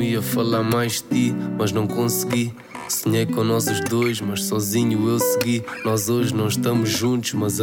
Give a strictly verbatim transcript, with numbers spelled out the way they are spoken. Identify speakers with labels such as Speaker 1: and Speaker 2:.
Speaker 1: ia falar mais de ti, mas não consegui. Sonhei com nós os dois, mas sozinho eu segui. Nós hoje não estamos juntos, mas